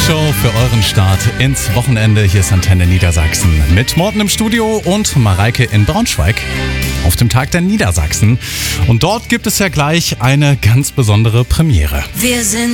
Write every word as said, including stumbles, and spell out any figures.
Show für euren Start ins Wochenende. Hier ist Antenne Niedersachsen mit Morten im Studio und Mareike in Braunschweig auf dem Tag der Niedersachsen. Und dort gibt es ja gleich eine ganz besondere Premiere. Wir sind